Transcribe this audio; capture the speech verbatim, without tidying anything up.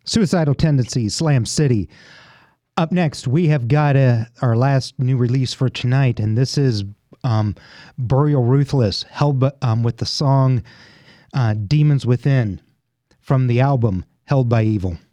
Suicidal Tendencies, Slam City. Up next, we have got a, our last new release for tonight, and this is um, Burial Ruthless, held by, um, with the song uh, Demons Within from the album Held by Evil.